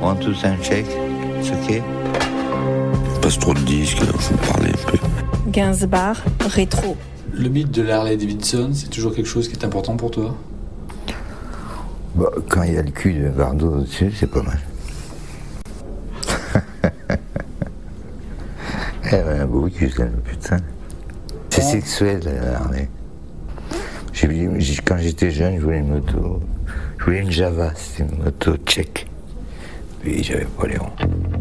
Want to sound check. It's okay. Passe trop de disques, faut parler un peu. Gainsbourg, rétro. Le mythe de l'Harley Davidson, c'est toujours quelque chose qui est important pour toi? Bah, quand il y a le cul de Bardot dessus, c'est pas mal. Elle avait un beau cul, celle, putain. C'est sexuel, la Harley. Quand j'étais jeune, je voulais une moto. Je voulais une Java, c'était une moto tchèque. Puis j'avais pas les ronds.